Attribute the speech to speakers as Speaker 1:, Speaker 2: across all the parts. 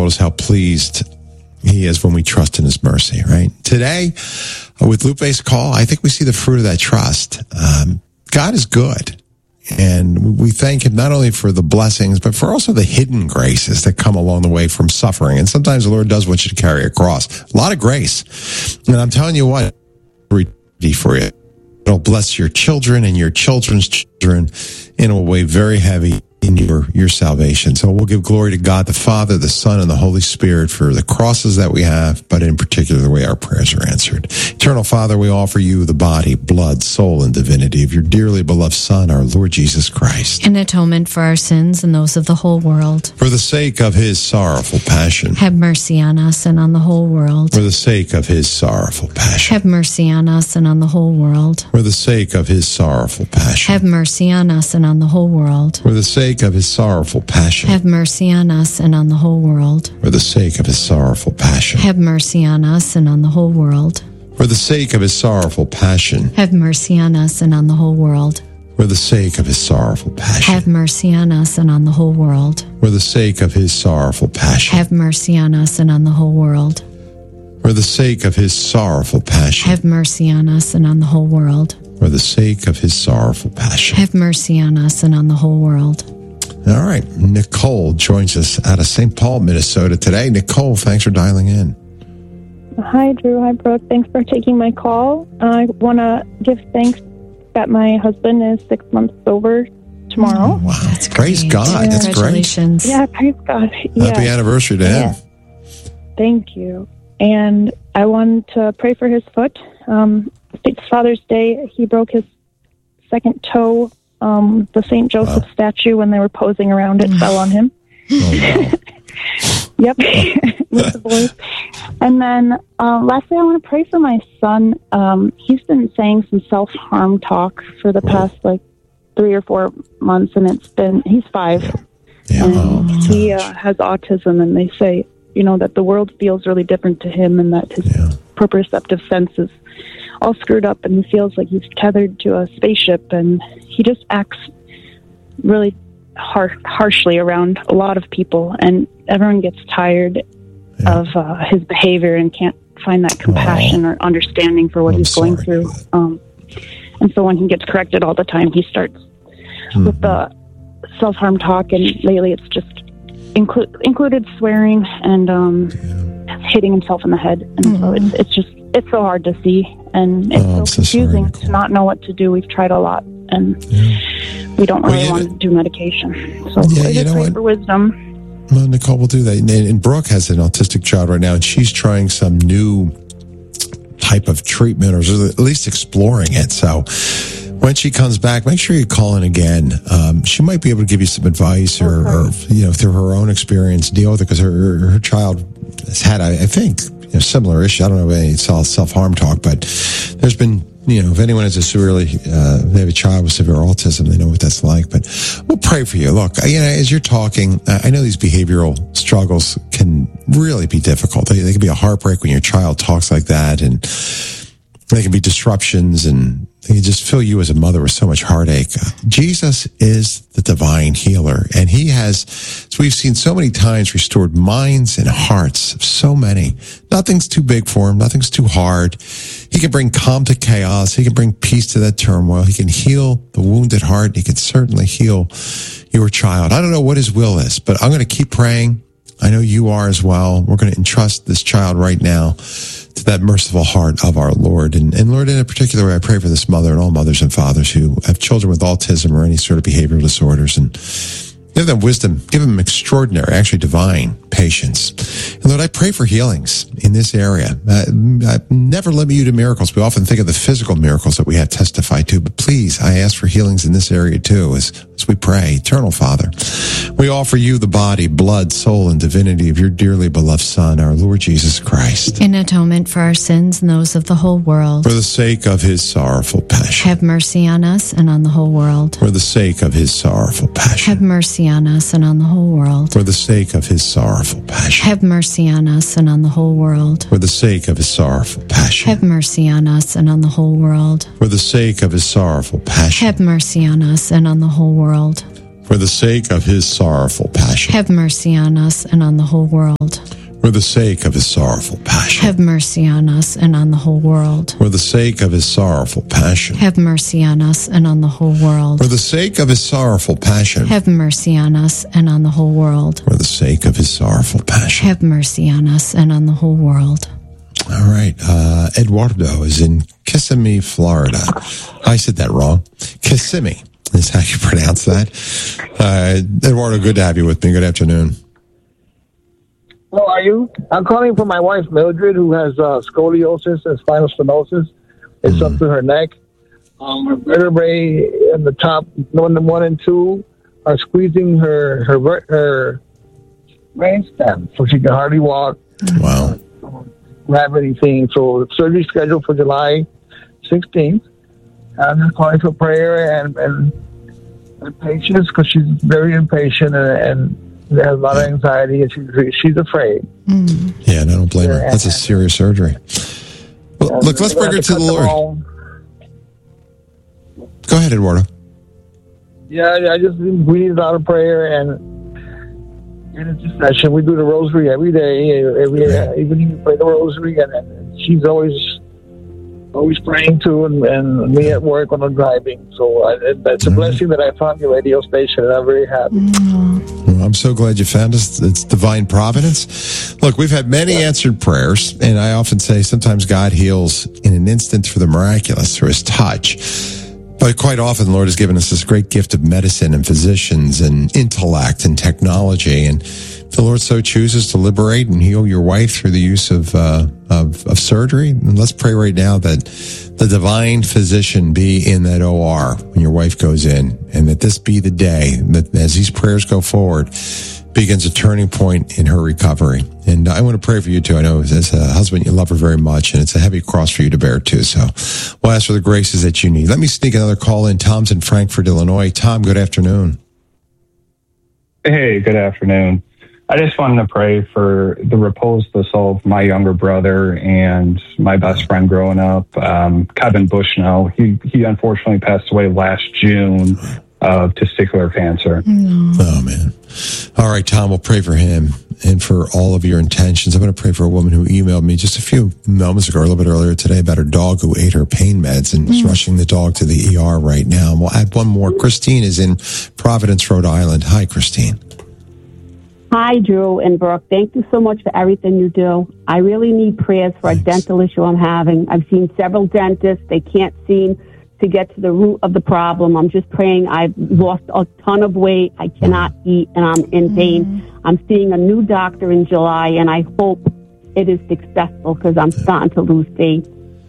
Speaker 1: us how pleased he is when we trust in his mercy, right? Today, with Lupe's call, I think we see the fruit of that trust. God is good. And we thank him not only for the blessings, but for also the hidden graces that come along the way from suffering. And sometimes the Lord does want you to carry a cross. A lot of grace. And I'm telling you what, for you. It'll bless your children and your children's children in a way very heavy in your salvation. So we'll give glory to God, the Father, the Son, and the Holy Spirit for the crosses that we have, but in particular the way our prayers are answered. Eternal Father, we offer you the body, blood, soul, and divinity of your dearly beloved Son, our Lord Jesus Christ.
Speaker 2: In atonement for our sins and those of the whole world.
Speaker 1: For the sake of his sorrowful passion.
Speaker 2: Have mercy on us and on the whole world.
Speaker 1: For the sake of his sorrowful passion.
Speaker 2: Have mercy on us and on the whole world.
Speaker 1: For the sake of his sorrowful passion.
Speaker 2: Have mercy on us and on the whole world.
Speaker 1: For the sake of his sorrowful passion.
Speaker 2: Have mercy on us and on the whole world.
Speaker 1: For the sake of his sorrowful passion.
Speaker 2: Have mercy on us and on the whole world.
Speaker 1: For the sake of his sorrowful passion.
Speaker 2: Have mercy on us and on the whole world.
Speaker 1: For the sake of his sorrowful passion.
Speaker 2: Have mercy on us and on the whole world.
Speaker 1: For the sake of his sorrowful passion.
Speaker 2: Have mercy on us and on the whole world.
Speaker 1: For the sake of his sorrowful passion.
Speaker 2: Have mercy on us and on the whole world.
Speaker 1: For the sake of his sorrowful passion.
Speaker 2: Have mercy on us and on the whole world.
Speaker 1: All right. Nicole joins us out of St. Paul, Minnesota today. Nicole, thanks for dialing in.
Speaker 3: Hi, Drew. Hi, Brooke. Thanks for taking my call. I want to give thanks that my husband is 6 months sober tomorrow.
Speaker 1: Wow.
Speaker 2: That's
Speaker 1: Praise
Speaker 2: great.
Speaker 1: God. That's great.
Speaker 2: Congratulations.
Speaker 3: Yeah, praise God. Yeah.
Speaker 1: Happy anniversary to him.
Speaker 3: Yeah. Thank you. And I wanted to pray for his foot. It's Father's Day. He broke his second toe. The St. Joseph statue, when they were posing around it, fell on him.
Speaker 1: Oh, wow.
Speaker 3: Yep. With the boys. And then lastly, I want to pray for my son. He's been saying some self-harm talk for the past 3 or 4 months, and he's 5.
Speaker 1: Yeah.
Speaker 3: And he has autism, and they say, that the world feels really different to him, and that his proprioceptive sense is all screwed up, and he feels like he's tethered to a spaceship, and he just acts really harshly around a lot of people, and everyone gets tired of his behavior and can't find that compassion or understanding for what he's going through. And so when he gets corrected all the time, he starts with the self-harm talk, and lately it's just included swearing and hitting himself in the head. And so it's so hard to see, and it's so confusing to not know what to do. We've tried a lot, and we don't really want to do medication. So I just pray for wisdom.
Speaker 1: Well, Nicole, we'll do that. And Brooke has an autistic child right now, and she's trying some new type of treatment, or at least exploring it. So when she comes back, make sure you call in again. She might be able to give you some advice or through her own experience, deal with it, because her child has had, I think, similar issue. I don't know if it's all self-harm talk, but there's been, if anyone has they have a child with severe autism, they know what that's like. But we'll pray for you. Look, as you're talking, I know these behavioral struggles can really be difficult. They can be a heartbreak when your child talks like that, and they can be disruptions, and they can just fill you as a mother with so much heartache. Jesus is the divine healer, and he has, as we've seen so many times, restored minds and hearts of so many. Nothing's too big for him. Nothing's too hard. He can bring calm to chaos. He can bring peace to that turmoil. He can heal the wounded heart. He can certainly heal your child. I don't know what his will is, but I'm going to keep praying. I know you are as well. We're going to entrust this child right now to that merciful heart of our Lord. And Lord, in a particular way, I pray for this mother and all mothers and fathers who have children with autism or any sort of behavioral disorders, and give them wisdom, give them extraordinary, actually divine patience. And Lord, I pray for healings in this area. I never limit you to miracles. We often think of the physical miracles that we have testified to, but please, I ask for healings in this area too, as we pray. Eternal Father, we offer you the body, blood, soul, and divinity of your dearly beloved Son, our Lord Jesus Christ.
Speaker 2: In atonement for our sins and those of the whole world.
Speaker 1: For the sake of his sorrowful passion.
Speaker 2: Have mercy on us and on the whole world.
Speaker 1: For the sake of his sorrowful passion.
Speaker 2: Have mercy on us and on the whole world.
Speaker 1: For the sake of his sorrowful passion.
Speaker 2: Have mercy on us and on the whole world.
Speaker 1: For the sake of his sorrowful passion.
Speaker 2: Have mercy on us and on the whole world.
Speaker 1: For the sake of his sorrowful passion.
Speaker 2: Have mercy on us and on the whole world.
Speaker 1: For the sake of his sorrowful passion.
Speaker 2: Have mercy on us and on the whole world.
Speaker 1: For the sake of his sorrowful passion.
Speaker 2: Have mercy on us and on the whole world.
Speaker 1: For the sake of his sorrowful passion.
Speaker 2: Have mercy on us and on the whole world.
Speaker 1: For the sake of his sorrowful passion.
Speaker 2: Have mercy on us and on the whole world.
Speaker 1: For the sake of his sorrowful passion.
Speaker 2: Have mercy on us and on the whole world.
Speaker 1: All right. Eduardo is in Kissimmee, Florida. I said that wrong. Kissimmee is how you pronounce that. Eduardo, good to have you with me. Good afternoon.
Speaker 4: How are you? I'm calling for my wife, Mildred, who has scoliosis and spinal stenosis. It's up to her neck. Her vertebrae in the top, one and two, are squeezing her brainstem, so she can hardly walk.
Speaker 1: Wow.
Speaker 4: Grab anything. So surgery scheduled for July 16th. I'm just calling for prayer and patience, because she's very impatient and has a lot of anxiety, and she's afraid.
Speaker 1: Yeah, and I don't blame her. That's a serious surgery. Well, look, let's bring her to the Lord. Go ahead, Eduardo.
Speaker 4: Yeah, we need a lot of prayer and intercession. We do the rosary every day. Every evening we pray the rosary, and she's always praying too, and me at work when I'm driving. So it's a blessing that I found your radio station, and I'm very happy.
Speaker 1: Well, I'm so glad you found us. It's divine providence. Look, we've had many answered prayers, and I often say sometimes God heals in an instant through the miraculous, through his touch. But quite often, the Lord has given us this great gift of medicine and physicians and intellect and technology. And if the Lord so chooses to liberate and heal your wife through the use of surgery, and let's pray right now that the divine physician be in that OR when your wife goes in, and that this be the day that, as these prayers go forward, begins a turning point in her recovery. And I want to pray for you too. I know as a husband, you love her very much, and it's a heavy cross for you to bear too. So we'll ask for the graces that you need. Let me sneak another call in. Tom's in Frankfort, Illinois. Tom, good afternoon.
Speaker 5: Hey, good afternoon. I just wanted to pray for the repose of the soul of my younger brother and my best friend growing up, Kevin Bushnell. He unfortunately passed away last June of testicular cancer.
Speaker 1: Oh, man. All right, Tom, we'll pray for him and for all of your intentions. I'm going to pray for a woman who emailed me just a few moments ago, a little bit earlier today, about her dog who ate her pain meds and is rushing the dog to the ER right now. And we'll add one more. Christine is in Providence, Rhode Island. Hi, Christine.
Speaker 6: Hi, Drew and Brooke. Thank you so much for everything you do. I really need prayers for a dental issue I'm having. I've seen several dentists. They can't seem to get to the root of the problem. I'm just praying. I've lost a ton of weight. I cannot eat, and I'm in pain. I'm seeing a new doctor in July, and I hope it is successful because I'm starting to lose weight.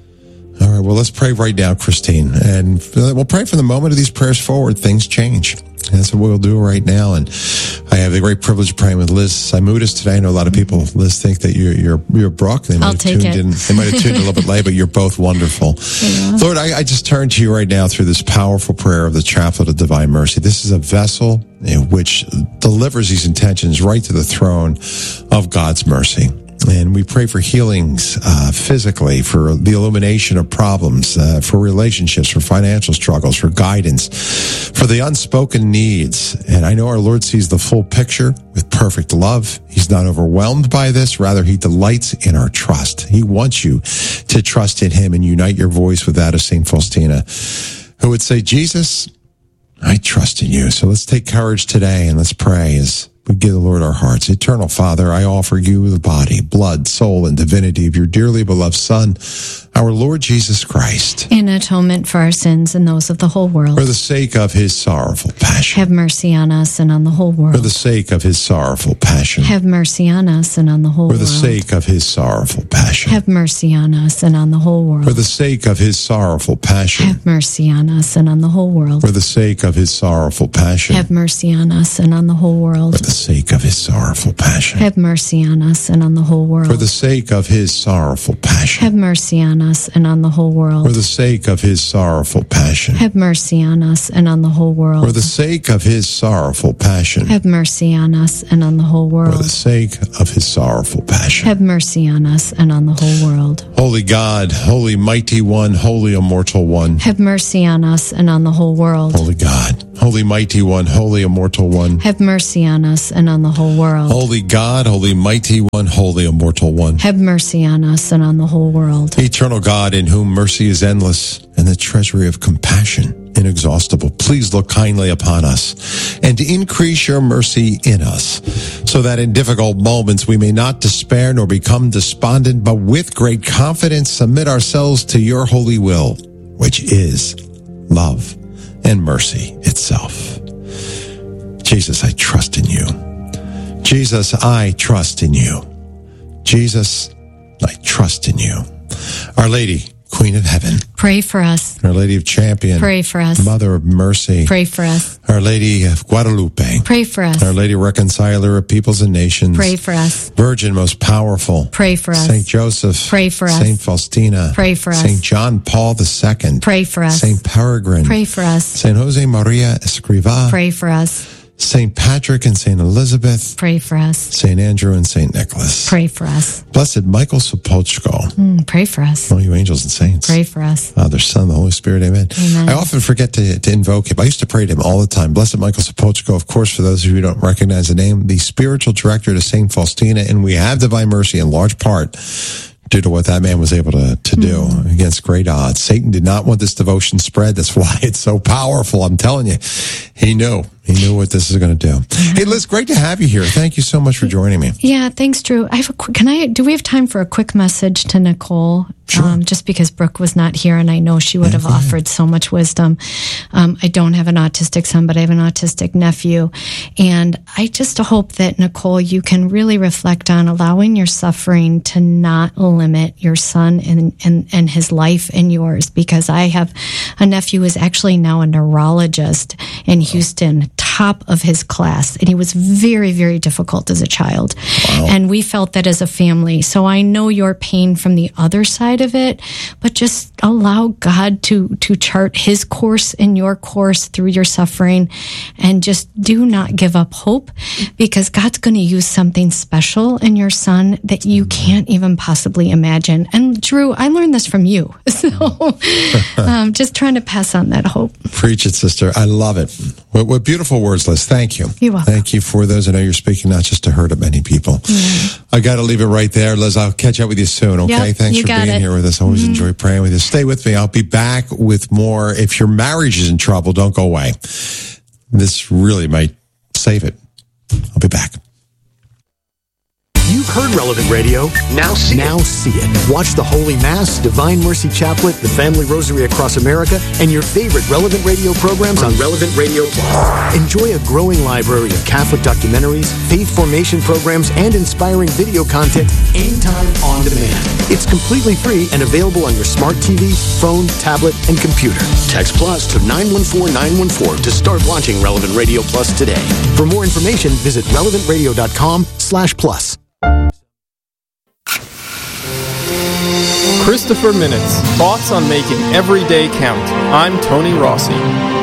Speaker 1: All right, well, let's pray right now, Christine. And we'll pray from the moment of these prayers forward, things change. That's what we'll do right now. And I have the great privilege of praying with Liz Simudis today. I know a lot of people, Liz, think that you're Brooke. They might have tuned in. They might have tuned in a little bit late, but you're both wonderful. Yeah. Lord, I just turn to you right now through this powerful prayer of the Chaplet of Divine Mercy. This is a vessel which delivers these intentions right to the throne of God's mercy. And we pray for healings physically, for the illumination of problems, for relationships, for financial struggles, for guidance, for the unspoken needs. And I know our Lord sees the full picture with perfect love. He's not overwhelmed by this. Rather, he delights in our trust. He wants you to trust in him and unite your voice with that of St. Faustina, who would say, Jesus, I trust in you. So let's take courage today and let's pray as we give the Lord our hearts. Eternal Father, I offer you the body, blood, soul, and divinity of your dearly beloved Son, our Lord Jesus Christ,
Speaker 2: in atonement for our sins and those of the whole world.
Speaker 1: For the sake of his sorrowful passion.
Speaker 2: Have mercy on us and on the whole world.
Speaker 1: For the sake of his sorrowful passion.
Speaker 2: Have mercy on us and on the whole world.
Speaker 1: For the sake of his sorrowful passion.
Speaker 2: Have mercy on us and on the whole world.
Speaker 1: For the sake of his sorrowful passion.
Speaker 2: Have mercy on us and on the whole world.
Speaker 1: For the sake of his sorrowful passion.
Speaker 2: Have mercy on us and on the whole world.
Speaker 1: For the sake of his sorrowful passion.
Speaker 2: Have mercy on us and on the whole world.
Speaker 1: For the sake of his sorrowful passion.
Speaker 2: Have mercy on us and on the whole world.
Speaker 1: For the sake of his sorrowful passion.
Speaker 2: Have mercy on us and on the whole world.
Speaker 1: For the sake of his sorrowful passion.
Speaker 2: Have mercy on us and on the whole world.
Speaker 1: For the sake of his sorrowful passion.
Speaker 2: Have mercy on us and on the whole world.
Speaker 1: Holy God, holy mighty one, holy immortal one.
Speaker 2: Have mercy on us and on the whole world.
Speaker 1: Holy God, Holy Mighty One, Holy Immortal One.
Speaker 2: Have mercy on us and on the whole world.
Speaker 1: Holy God, Holy Mighty One, Holy Immortal One.
Speaker 2: Have mercy on us and on the whole world.
Speaker 1: Eternal God, in whom mercy is endless and the treasury of compassion inexhaustible, please look kindly upon us and increase your mercy in us, so that in difficult moments we may not despair nor become despondent, but with great confidence submit ourselves to your holy will, which is love and mercy itself. Jesus, I trust in you. Jesus, I trust in you. Jesus, I trust in you. Our Lady, Queen of Heaven.
Speaker 2: Pray for us.
Speaker 1: Our Lady of Champion.
Speaker 2: Pray for us.
Speaker 1: Mother of Mercy.
Speaker 2: Pray for us.
Speaker 1: Our Lady of Guadalupe.
Speaker 2: Pray for us.
Speaker 1: Our Lady Reconciler of Peoples and Nations.
Speaker 2: Pray for us.
Speaker 1: Virgin most powerful.
Speaker 2: Pray for us.
Speaker 1: Saint Joseph.
Speaker 2: Pray for us.
Speaker 1: Saint Faustina.
Speaker 2: Pray for us.
Speaker 1: Saint John Paul II.
Speaker 2: Pray for us.
Speaker 1: Saint Peregrine.
Speaker 2: Pray for us.
Speaker 1: Saint Jose Maria Escrivá.
Speaker 2: Pray for us.
Speaker 1: Saint Patrick and Saint Elizabeth.
Speaker 2: Pray for us.
Speaker 1: Saint Andrew and Saint Nicholas.
Speaker 2: Pray for us.
Speaker 1: Blessed Michael Sopochko.
Speaker 2: Pray for us.
Speaker 1: All you angels and saints.
Speaker 2: Pray for us.
Speaker 1: Father, Son, the Holy Spirit. Amen.
Speaker 2: Amen.
Speaker 1: I often forget to invoke him. I used to pray to him all the time. Blessed Michael Sopochko, of course, for those of you who don't recognize the name, the spiritual director to Saint Faustina, and we have divine mercy in large part due to what that man was able to do against great odds. Satan did not want this devotion spread. That's why it's so powerful. I'm telling you, he knew what this is going to do. Hey, Liz, great to have you here. Thank you so much for joining me.
Speaker 2: Yeah, thanks, Drew. I have do we have time for a quick message to Nicole?
Speaker 1: Sure.
Speaker 2: Just because Brooke was not here and I know she would have offered so much wisdom. I don't have an autistic son, but I have an autistic nephew. And I just hope that, Nicole, you can really reflect on allowing your suffering to not limit your son and his life and yours, because I have a nephew who is actually now a neurologist in Houston, top of his class, and he was very, very difficult as a child. Wow. And we felt that as a family. So I know your pain from the other side of it, but just allow God to chart his course and your course through your suffering, and just do not give up hope, because God's going to use something special in your son that you can't even possibly imagine. And Drew, I learned this from you. So just trying to pass on that hope.
Speaker 1: Preach it, sister. I love it. What beautiful words, Liz. Thank you.
Speaker 2: You're welcome.
Speaker 1: Thank you for those. I know you're speaking not just to her, but many people. I got to leave it right there. Liz, I'll catch up with you soon, okay?
Speaker 2: Yep,
Speaker 1: Thanks for being here with us. I always enjoy praying with you. Stay with me. I'll be back with more. If your marriage is in trouble, don't go away. This really might save it. I'll be back.
Speaker 7: You've heard Relevant Radio. Now see it. Watch the Holy Mass, Divine Mercy Chaplet, the Family Rosary across America, and your favorite Relevant Radio programs on Relevant Radio Plus. Enjoy a growing library of Catholic documentaries, faith formation programs, and inspiring video content anytime on demand. It's completely free and available on your smart TV, phone, tablet, and computer. Text Plus to 914-914 to start launching Relevant Radio Plus today. For more information, visit relevantradio.com/plus.
Speaker 8: Christopher Minutes, thoughts on making every day count. I'm Tony Rossi.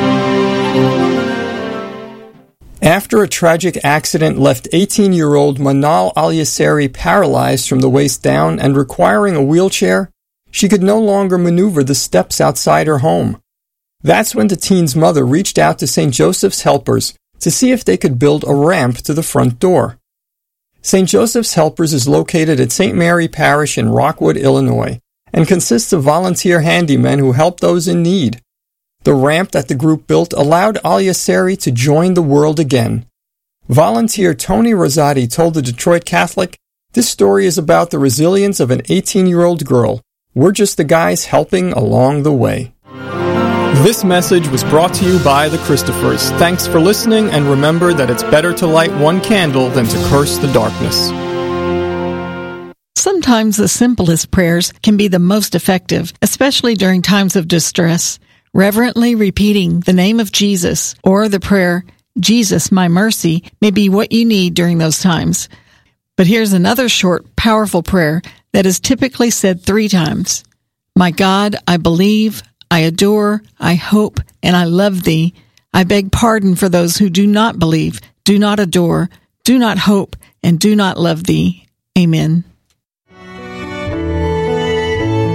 Speaker 8: After a tragic accident left 18-year-old Manal Al-Yasseri paralyzed from the waist down and requiring a wheelchair, she could no longer maneuver the steps outside her home. That's when the teen's mother reached out to St. Joseph's Helpers to see if they could build a ramp to the front door. St. Joseph's Helpers is located at St. Mary Parish in Rockwood, Illinois, and consists of volunteer handymen who help those in need. The ramp that the group built allowed Al-Yasseri to join the world again. Volunteer Tony Rosati told the Detroit Catholic, "This story is about the resilience of an 18-year-old girl. We're just the guys helping along the way." This message was brought to you by the Christophers. Thanks for listening, and remember that it's better to light one candle than to curse the darkness.
Speaker 9: Sometimes the simplest prayers can be the most effective, especially during times of distress. Reverently repeating the name of Jesus or the prayer, "Jesus, my mercy," may be what you need during those times. But here's another short, powerful prayer that is typically said 3 times. "My God, I believe, I adore, I hope, and I love thee. I beg pardon for those who do not believe, do not adore, do not hope, and do not love thee. Amen."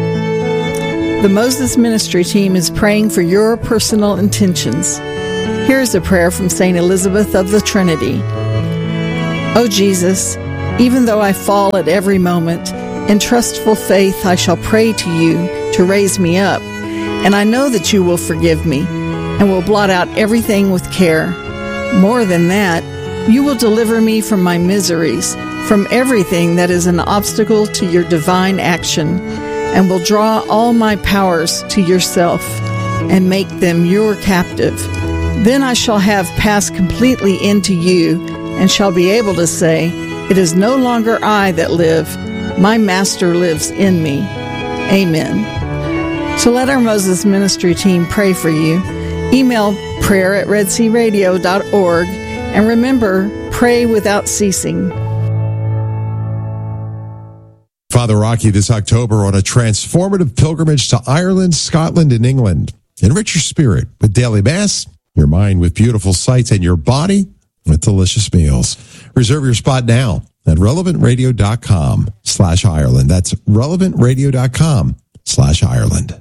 Speaker 9: The Moses Ministry team is praying for your personal intentions. Here's a prayer from St. Elizabeth of the Trinity. O Jesus, even though I fall at every moment, in trustful faith I shall pray to you to raise me up, and I know that you will forgive me and will blot out everything with care. More than that, you will deliver me from my miseries, from everything that is an obstacle to your divine action, and will draw all my powers to yourself and make them your captive. Then I shall have passed completely into you and shall be able to say, it is no longer I that live, my Master lives in me. Amen. So let our Moses Ministry team pray for you. Email prayer@redsearadio.org, and remember, pray without ceasing.
Speaker 1: Father Rocky this October on a transformative pilgrimage to Ireland, Scotland, and England. Enrich your spirit with daily Mass, your mind with beautiful sights, and your body with delicious meals. Reserve your spot now at relevantradio.com/Ireland. That's relevantradio.com/Ireland.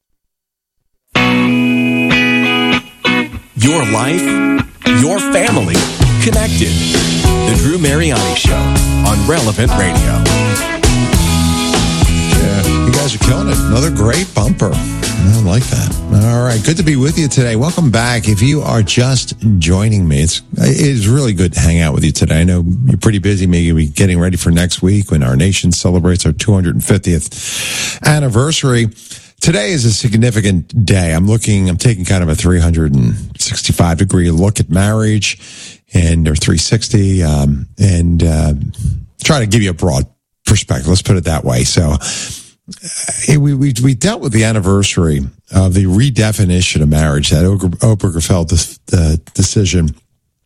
Speaker 10: Your life, your family, connected. The Drew Mariani Show on Relevant Radio.
Speaker 1: Yeah, you guys are killing it. Another great bumper. I like that. All right. Good to be with you today. Welcome back. If you are just joining me, it is really good to hang out with you today. I know you're pretty busy, maybe getting ready for next week when our nation celebrates our 250th anniversary. Today is a significant day. I'm taking kind of a 365 degree look at marriage or 360, and trying to give you a broad perspective. Let's put it that way. So, we dealt with the anniversary of the redefinition of marriage, that Obergefell decision,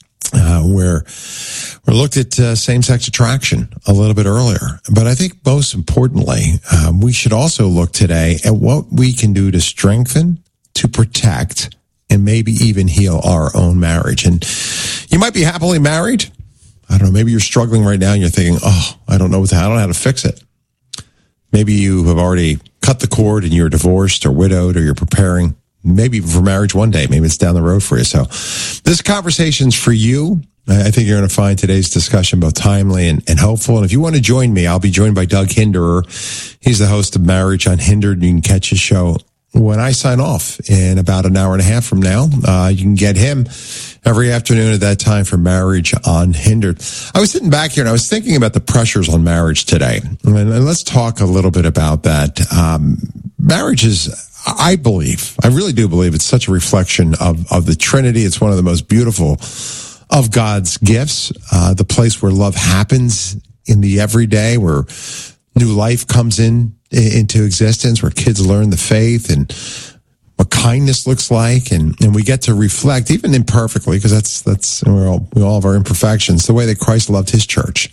Speaker 1: where we looked at same-sex attraction a little bit earlier. But I think most importantly, we should also look today at what we can do to strengthen, to protect, and maybe even heal our own marriage. And you might be happily married. I don't know, maybe you're struggling right now and you're thinking, I don't know how to fix it. Maybe you have already cut the cord and you're divorced or widowed, or you're preparing maybe for marriage one day. Maybe it's down the road for you. So this conversation's for you. I think you're going to find today's discussion both timely and helpful. And if you want to join me, I'll be joined by Doug Hinderer. He's the host of Marriage Unhindered. You can catch his show when I sign off in about an hour and a half from now. You can get him every afternoon at that time for Marriage Unhindered. I was sitting back here and I was thinking about the pressures on marriage today. And let's talk a little bit about that. Marriage is, I really do believe it's such a reflection of the Trinity. It's one of the most beautiful of God's gifts, the place where love happens in the everyday, where new life comes into existence, where kids learn the faith and what kindness looks like, and we get to reflect, even imperfectly, because that's we all have our imperfections, the way that Christ loved his church.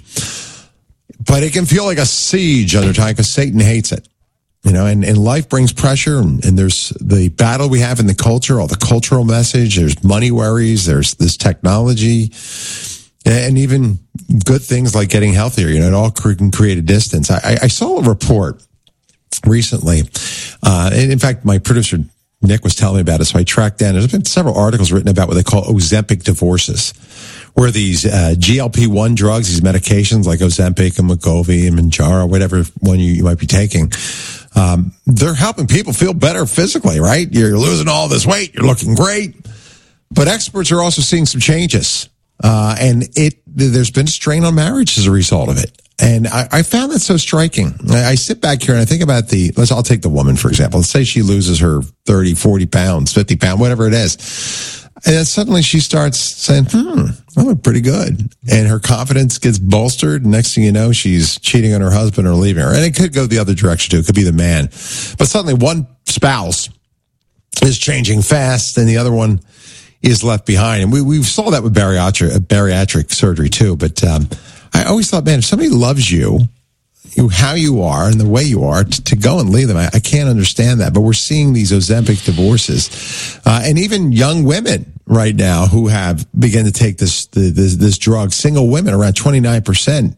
Speaker 1: But it can feel like a siege under time because Satan hates it. And life brings pressure, and there's the battle we have in the culture, all the cultural message, there's money worries, there's this technology, and even good things like getting healthier. It all can create a distance. I saw a report recently, and in fact, my producer Nick was telling me about it, so I tracked down. There's been several articles written about what they call Ozempic divorces, where these GLP-1 drugs, these medications like Ozempic and Wegovy and Mounjaro, whatever one you might be taking, they're helping people feel better physically, right? You're losing all this weight, you're looking great. But experts are also seeing some changes, and there's been a strain on marriage as a result of it. And I found that so striking. I sit back here and I think about I'll take the woman, for example. Let's say she loses her 30, 40 pounds, 50 pounds, whatever it is. And then suddenly she starts saying, I look pretty good. And her confidence gets bolstered. Next thing you know, she's cheating on her husband or leaving her. And it could go the other direction too. It could be the man. But suddenly one spouse is changing fast and the other one is left behind. And we saw that with bariatric surgery too. But, I always thought, man, if somebody loves you, how you are and the way you are, to go and leave them, I can't understand that. But we're seeing these Ozempic divorces, and even young women right now who have begun to take this drug. Single women, around 29%,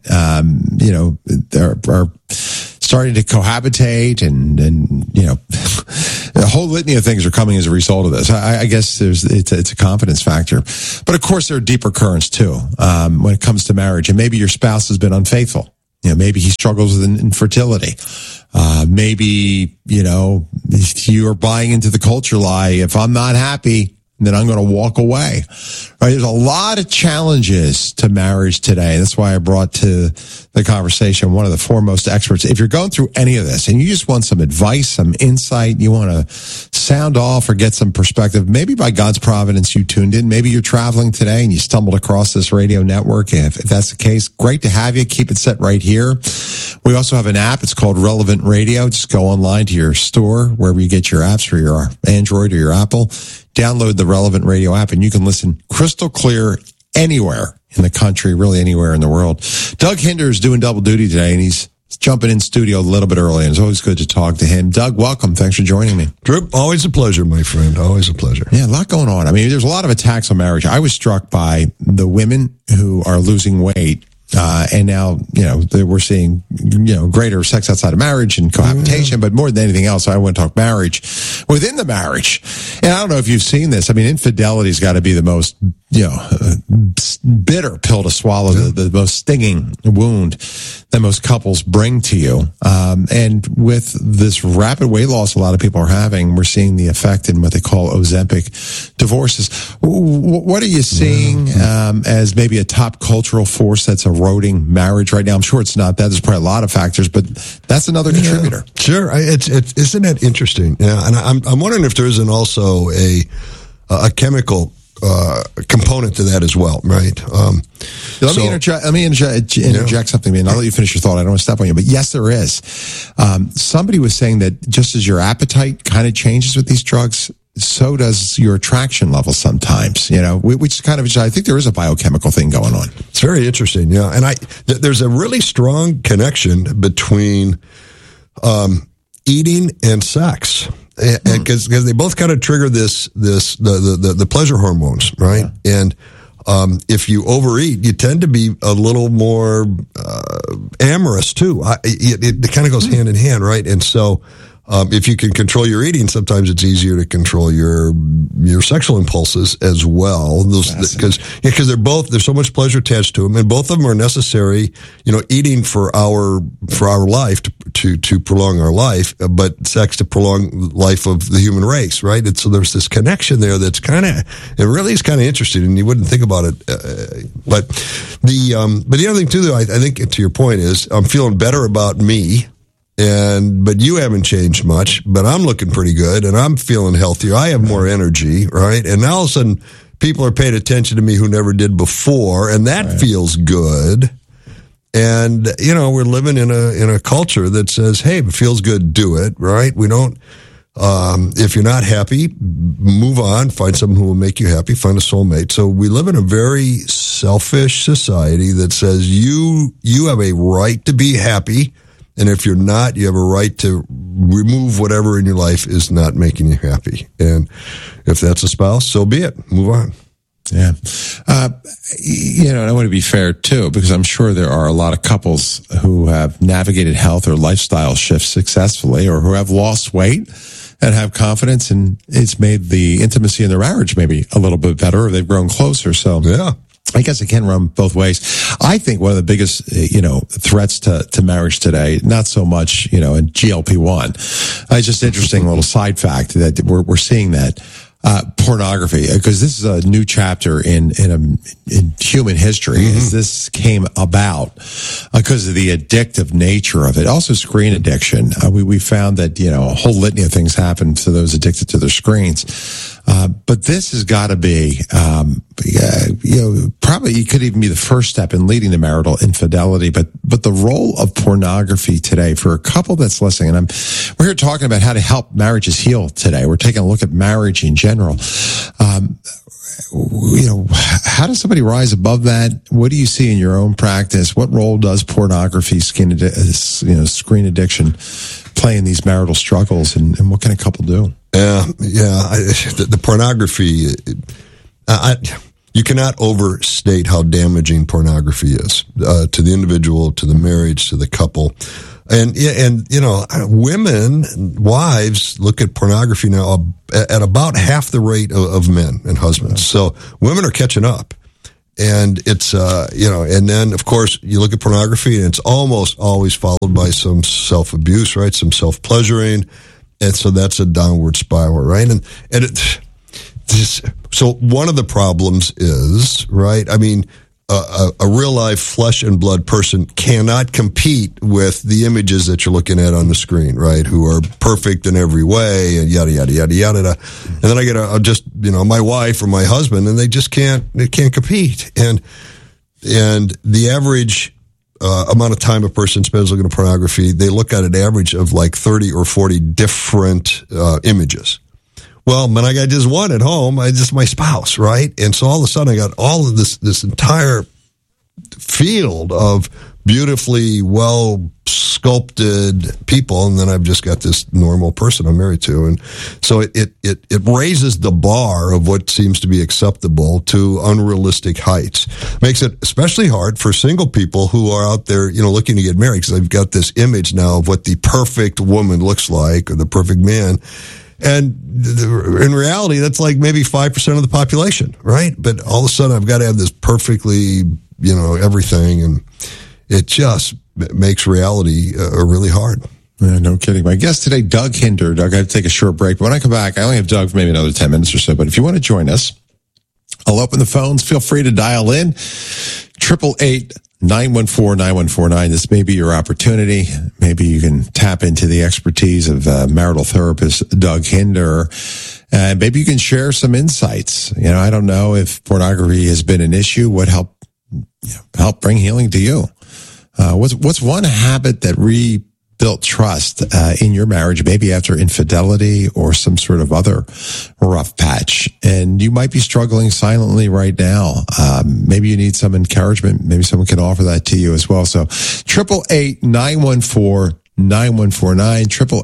Speaker 1: are starting to cohabitate and A whole litany of things are coming as a result of this. I guess it's a confidence factor. But of course, there are deeper currents too when it comes to marriage. And maybe your spouse has been unfaithful. Maybe he struggles with infertility. Maybe, you're buying into the culture lie. If I'm not happy, then I'm going to walk away. Right? There's a lot of challenges to marriage today. That's why I brought to the conversation one of the foremost experts. If you're going through any of this and you just want some advice, some insight, you want to sound off or get some perspective, maybe by God's providence you tuned in. Maybe you're traveling today and you stumbled across this radio network. If that's the case, great to have you. Keep it set right here. We also have an app. It's called Relevant Radio. Just go online to your store, wherever you get your apps for your Android or your Apple. Download the Relevant Radio app and you can listen crystal clear anywhere in the country, really anywhere in the world. Doug Hinder is doing double duty today and he's jumping in studio a little bit early and it's always good to talk to him. Doug, welcome. Thanks for joining me.
Speaker 11: Drew, always a pleasure, my friend. Always a pleasure.
Speaker 1: Yeah, a lot going on. I mean, there's a lot of attacks on marriage. I was struck by the women who are losing weight. And now, we're seeing, greater sex outside of marriage and cohabitation, but more than anything else, I want to talk marriage within the marriage. And I don't know if you've seen this. I mean, infidelity's got to be the most, bitter pill to swallow, the most stinging wound that most couples bring to you. And with this rapid weight loss a lot of people are having, we're seeing the effect in what they call Ozempic divorces. What are you seeing, as maybe a top cultural force that's eroding marriage right now? I'm sure it's not that. There's probably a lot of factors, but that's another contributor.
Speaker 11: Sure. Isn't that interesting? Yeah. And I'm wondering if there isn't also a chemical component to that as well, right?
Speaker 1: Let me interject something, man. I'll let you finish your thought. I don't want to step on you, but yes, there is. Somebody was saying that just as your appetite kind of changes with these drugs, so does your attraction level sometimes, which is kind of, I think there is a biochemical thing going on.
Speaker 11: It's very interesting. Yeah. And there's a really strong connection between, eating and sex. Because they both kind of trigger the pleasure hormones, right? Yeah. And if you overeat, you tend to be a little more amorous too. It kind of goes hand in hand, right? And so if you can control your eating, sometimes it's easier to control your sexual impulses as well. Because there's so much pleasure attached to them, and both of them are necessary. Eating for our life to prolong our life, but sex to prolong the life of the human race, right? And so there's this connection there that's it really is kind of interesting, and you wouldn't think about it. But the other thing too, though, I think to your point is I'm feeling better about me. But you haven't changed much, but I'm looking pretty good and I'm feeling healthier. I have more energy, right? And now all of a sudden people are paying attention to me who never did before, and that feels good. And, we're living in a culture that says, hey, if it feels good, do it, right? We don't, if you're not happy, move on, find someone who will make you happy, find a soulmate. So we live in a very selfish society that says you have a right to be happy. And if you're not, you have a right to remove whatever in your life is not making you happy. And if that's a spouse, so be it. Move on.
Speaker 1: Yeah. And I want to be fair too, because I'm sure there are a lot of couples who have navigated health or lifestyle shifts successfully, or who have lost weight and have confidence, and it's made the intimacy in their marriage maybe a little bit better, or they've grown closer. So
Speaker 11: yeah.
Speaker 1: I guess it can run both ways. I think one of the biggest, threats to marriage today, not so much, in GLP-1. It's just interesting little side fact that we're seeing that. Pornography, because this is a new chapter in human history, as this came about because of the addictive nature of it. Also, screen addiction. We found that a whole litany of things happen to those addicted to their screens. But this has got to be, probably it could even be the first step in leading to marital infidelity. But the role of pornography today for a couple that's listening, and we're here talking about how to help marriages heal today. We're taking a look at marriage in general. How does somebody rise above that? What do you see in your own practice? What role does pornography, screen addiction play in these marital struggles, and what can a couple do?
Speaker 11: The pornography, you cannot overstate how damaging pornography is to the individual, to the marriage, to the couple. And women, wives, look at pornography now at about half the rate of men and husbands. So women are catching up. And it's, and then, of course, you look at pornography and it's almost always followed by some self-abuse, right? Some self-pleasuring. And so that's a downward spiral, right? So one of the problems is, right? I mean, a real life flesh and blood person cannot compete with the images that you're looking at on the screen, right? Who are perfect in every way and yada, yada, yada, yada. And then I get my wife or my husband and they can't compete. And the average amount of time a person spends looking at pornography, they look at an average of like 30 or 40 different images. Well, when I got just one at home, just my spouse, right? And so all of a sudden I got all of this entire field of beautifully well sculpted people, and then I've just got this normal person I'm married to. And so it raises the bar of what seems to be acceptable to unrealistic heights. Makes it especially hard for single people who are out there, looking to get married, because they've got this image now of what the perfect woman looks like or the perfect man. And in reality, that's like maybe 5% of the population, right? But all of a sudden, I've got to have this perfectly, everything, and it just makes reality really hard.
Speaker 1: Yeah, no kidding. My guest today, Doug Hinder. Doug, I have to take a short break. But when I come back, I only have Doug for maybe another 10 minutes or so. But if you want to join us, I'll open the phones. Feel free to dial in. 888-914-9149. This may be your opportunity. Maybe you can tap into the expertise of marital therapist Doug Hinder. And maybe you can share some insights. I don't know if pornography has been an issue. What help bring healing to you? What's one habit that rebuilt trust in your marriage, maybe after infidelity or some sort of other rough patch? And you might be struggling silently right now. Maybe you need some encouragement. Maybe someone can offer that to you as well. So 888-914-9149,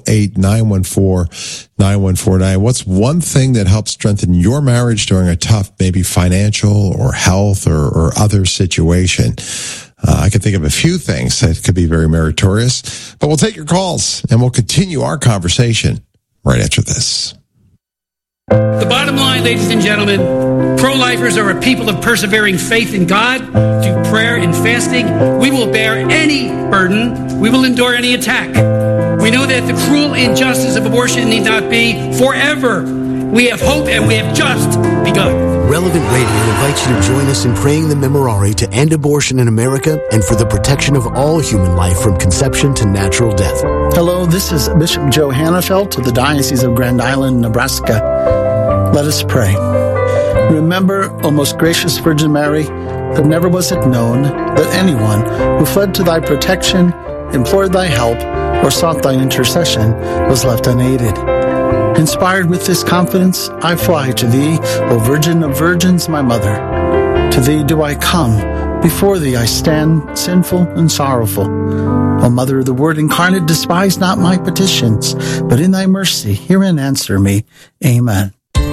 Speaker 1: 888-914-9149. What's one thing that helps strengthen your marriage during a tough, maybe financial or health or other situation? I can think of a few things that could be very meritorious, but we'll take your calls and we'll continue our conversation right after this.
Speaker 12: The bottom line, ladies and gentlemen, pro-lifers are a people of persevering faith in God, through prayer and fasting. We will bear any burden. We will endure any attack. We know that the cruel injustice of abortion need not be forever. We have hope and we have just begun.
Speaker 7: Relevant Radio invites you to join us in praying the Memorare to end abortion in America and for the protection of all human life from conception to natural death.
Speaker 13: Hello, this is Bishop Joe Hannafelt of the Diocese of Grand Island, Nebraska. Let us pray. Remember, O most gracious Virgin Mary, that never was it known that anyone who fled to thy protection, implored thy help, or sought thy intercession was left unaided. Inspired with this confidence, I fly to thee, O Virgin of Virgins, my mother. To thee do I come, before thee I stand, sinful and sorrowful. O Mother of the Word incarnate, despise not my petitions, but in thy mercy hear and answer me. Amen.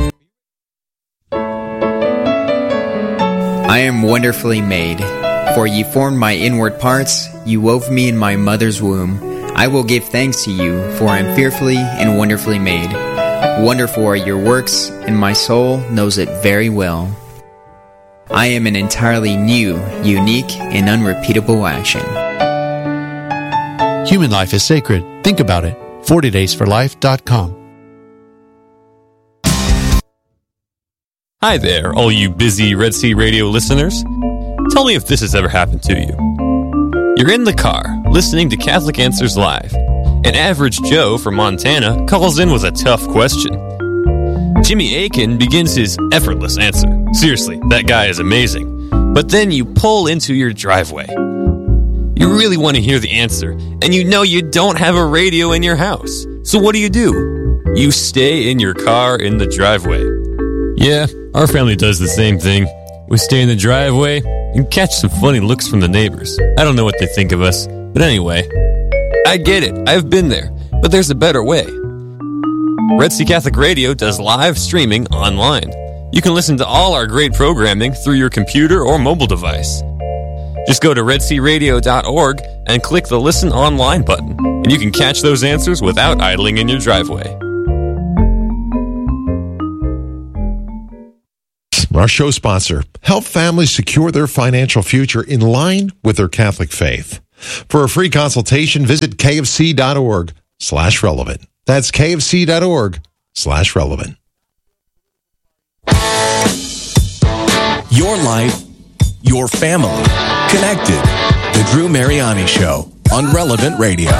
Speaker 14: I am wonderfully made, for ye formed my inward parts, you wove me in my mother's womb. I will give thanks to you, for I am fearfully and wonderfully made. Wonderful are your works, and my soul knows it very well. I am an entirely new, unique, and unrepeatable action.
Speaker 15: Human life is sacred. Think about it. 40daysforlife.com.
Speaker 16: Hi there, all you busy Red Sea Radio listeners. Tell me if this has ever happened to you. You're in the car, listening to Catholic Answers Live. An average Joe from Montana calls in with a tough question. Jimmy Akin begins his effortless answer. Seriously, that guy is amazing. But then you pull into your driveway. You really want to hear the answer, and you know you don't have a radio in your house. So what do? You stay in your car in the driveway. Yeah, our family does the same thing. We stay in the driveway and catch some funny looks from the neighbors. I don't know what they think of us, but anyway, I get it. I've been there, but there's a better way. Red Sea Catholic Radio does live streaming online. You can listen to all our great programming through your computer or mobile device. Just go to redsearadio.org and click the Listen Online button, and you can catch those answers without idling in your driveway.
Speaker 1: Our show sponsor, help families secure their financial future in line with their Catholic faith. For a free consultation, visit kfc.org/relevant. That's kfc.org/relevant.
Speaker 10: Your life, your family, connected. The Drew Mariani Show on Relevant Radio.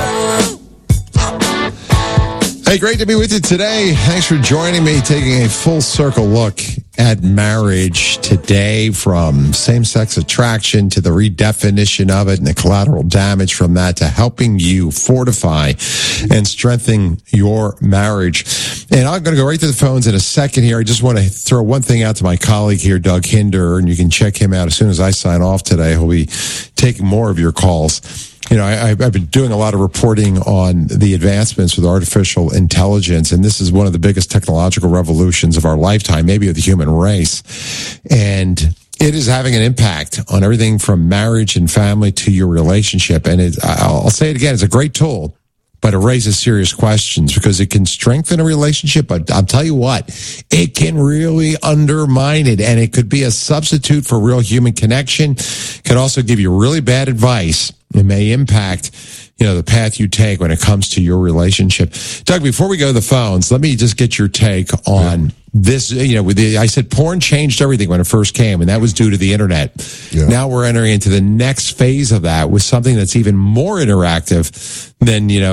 Speaker 1: Hey, great to be with you today. Thanks for joining me, taking a full circle look at marriage today, from same-sex attraction to the redefinition of it and the collateral damage from that, to helping you fortify and strengthen your marriage. And I'm going to go right to the phones in a second here. I just want to throw one thing out to my colleague here, Doug Hinder, and you can check him out as soon as I sign off today. He'll be taking more of your calls. You know, I've been doing a lot of reporting on the advancements with artificial intelligence, and this is one of the biggest technological revolutions of our lifetime, maybe of the human race. And it is having an impact on everything from marriage and family to your relationship. And I'll say it again, it's a great tool, but it raises serious questions because it can strengthen a relationship. But I'll tell you what, it can really undermine it, and it could be a substitute for real human connection. It could also give you really bad advice. It may impact, the path you take when it comes to your relationship. Doug, before we go to the phones, let me just get your take on this. I said porn changed everything when it first came, and that was due to the internet. Yeah. Now we're entering into the next phase of that with something that's even more interactive than, the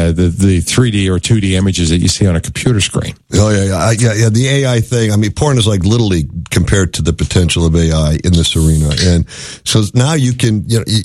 Speaker 1: 3D or 2D images that you see on a computer screen.
Speaker 11: Oh, yeah. The AI thing, I mean, porn is like Little League compared to the potential of AI in this arena. And so now you can,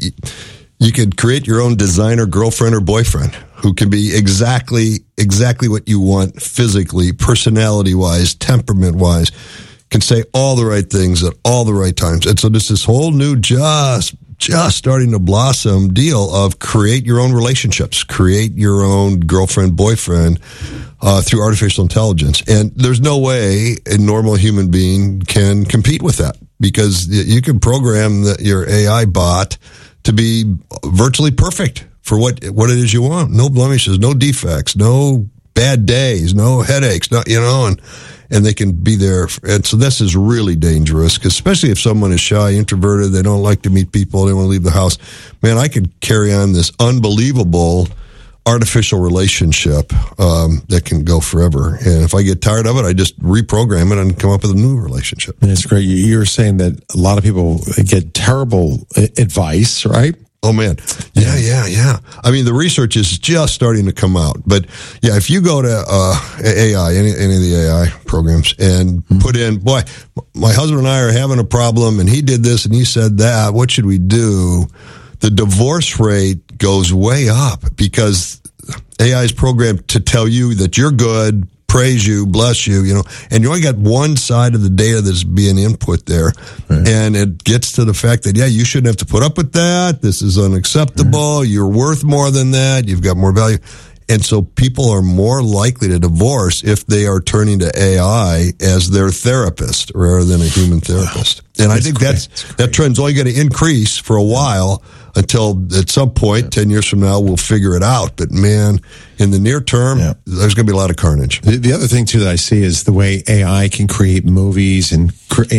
Speaker 11: you could create your own designer girlfriend or boyfriend who can be exactly what you want physically, personality-wise, temperament-wise, can say all the right things at all the right times. And so there's this whole new just starting to blossom deal of create your own relationships, create your own girlfriend, boyfriend through artificial intelligence. And there's no way a normal human being can compete with that, because you can program your AI bot to be virtually perfect for what it is you want. No blemishes, no defects, no bad days, no headaches, and they can be there. And so this is really dangerous, because especially if someone is shy, introverted, they don't like to meet people, they want to leave the house. Man, I could carry on this unbelievable artificial relationship that can go forever. And if I get tired of it, I just reprogram it and come up with a new relationship.
Speaker 1: And it's great. You're saying that a lot of people get terrible advice, right?
Speaker 11: Oh, man. Yeah. I mean, the research is just starting to come out. But, yeah, if you go to AI, any of the AI programs, and put in, boy, my husband and I are having a problem, and he did this and he said that, what should we do? The divorce rate goes way up because AI is programmed to tell you that you're good, praise you, bless you, and you only got one side of the data that's being input there. Right. And it gets to the fact that, you shouldn't have to put up with that. This is unacceptable. Right. You're worth more than that. You've got more value. And so people are more likely to divorce if they are turning to AI as their therapist rather than a human therapist. And I think that trend's only going to increase for a while until at some point, 10 years from now, we'll figure it out. But, man, in the near term, there's going to be a lot of carnage.
Speaker 1: The other thing, too, that I see is the way AI can create movies. And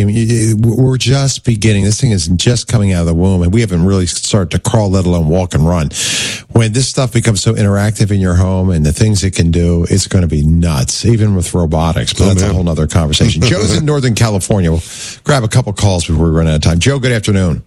Speaker 1: we're just beginning. This thing is just coming out of the womb, and we haven't really started to crawl, let alone walk and run. When this stuff becomes so interactive in your home and the things it can do, it's going to be nuts, even with robotics. But that's a whole other conversation. Joe's in Northern California. We'll grab a couple calls before we run out of time. Joe, good afternoon.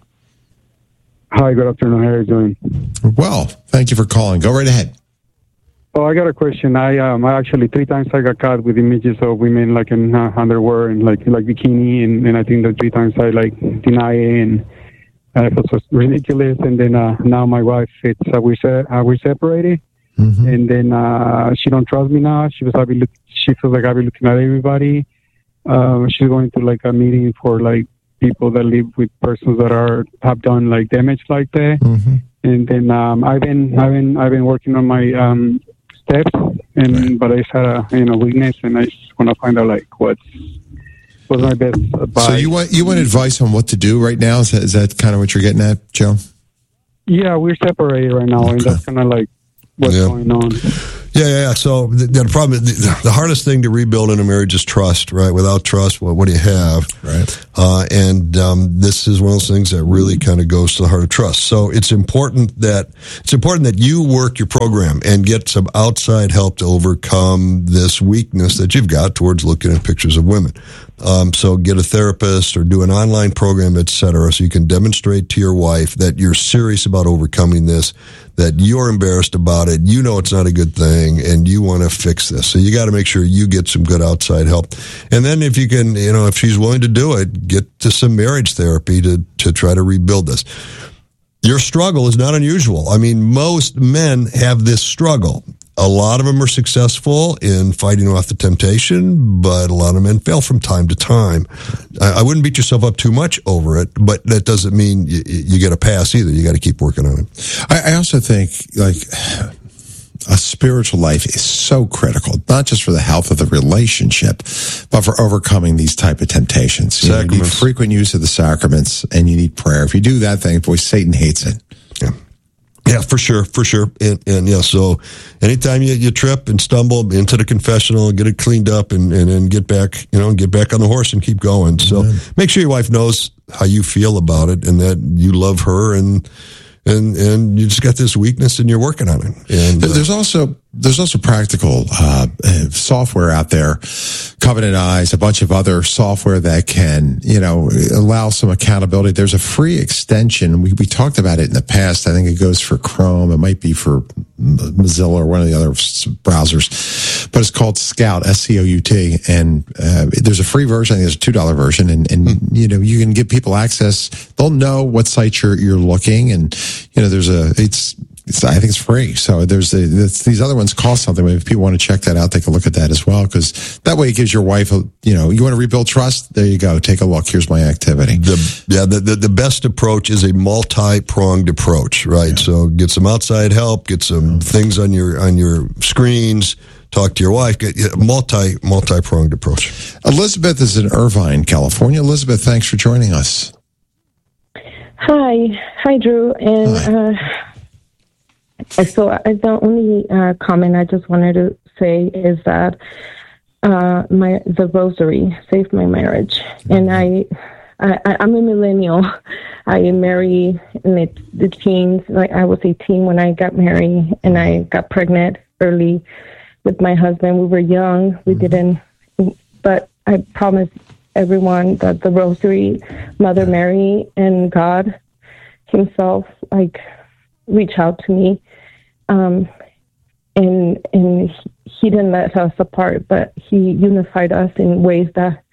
Speaker 17: Hi, good afternoon. How are you doing?
Speaker 1: Well, thank you for calling. Go right ahead.
Speaker 17: Oh, I got a question. I actually 3 times I got caught with images of women like in underwear and like bikini, and I think that 3 times I deny it, and I thought it was ridiculous. And then now my wife, we're separated, and then she don't trust me now. She feels like I've been looking at everybody. She's going to a meeting for people that live with persons that have done damage like that. And then I've been working on my steps, but I just had a weakness, and I just want to find out what's was my best advice.
Speaker 1: So you want advice on what to do right now? Is that kind of what you're getting at, Joe?
Speaker 17: Yeah, we're separated right now, and that's kind of like what's going on.
Speaker 11: Yeah. So the problem, the hardest thing to rebuild in a marriage is trust, right? Without trust, what do you have?
Speaker 1: Right.
Speaker 11: And this is one of those things that really kind of goes to the heart of trust. So it's important that you work your program and get some outside help to overcome this weakness that you've got towards looking at pictures of women. So get a therapist or do an online program, et cetera, so you can demonstrate to your wife that you're serious about overcoming this, that you're embarrassed about it, you know it's not a good thing, and you want to fix this. So you got to make sure you get some good outside help. And then if you can, if she's willing to do it, get to some marriage therapy to try to rebuild this. Your struggle is not unusual. I mean, most men have this struggle. A lot of them are successful in fighting off the temptation, but a lot of men fail from time to time. I wouldn't beat yourself up too much over it, but that doesn't mean you get a pass either. You got to keep working on it.
Speaker 1: I also think, a spiritual life is so critical, not just for the health of the relationship, but for overcoming these type of temptations. You need frequent use of the sacraments, and you need prayer. If you do that thing, boy, Satan hates it.
Speaker 11: Yeah, for sure. And so anytime you trip and stumble into the confessional, get it cleaned up and get back on the horse and keep going. So make sure your wife knows how you feel about it and that you love her and you just got this weakness and you're working on it. And
Speaker 1: there's also practical software out there, Covenant Eyes, a bunch of other software that can allow some accountability. There's a free extension. We talked about it in the past. I think it goes for Chrome. It might be for Mozilla or one of the other browsers, but it's called Scout, S-C-O-U-T, and there's a free version. There's a $2 version, and you can give people access. They'll know what sites you're looking, and I think it's free. So these other ones cost something. If people want to check that out, take a look at that as well, because that way it gives your wife you want to rebuild trust. There you go. Take a look. Here's my activity.
Speaker 11: The best approach is a multi-pronged approach, right? Yeah. So get some outside help, get some things on your screens. Talk to your wife. Get multi-pronged approach.
Speaker 1: Elizabeth is in Irvine, California. Elizabeth, thanks for joining us.
Speaker 18: Hi, Drew, and so the only comment I just wanted to say is that the rosary saved my marriage, and I'm a millennial. I married in the teens. I was 18 when I got married, and I got pregnant early with my husband. We were young. We didn't, but I promised everyone that the rosary, Mother Mary, and God Himself reach out to me. And He didn't let us apart, but He unified us in ways that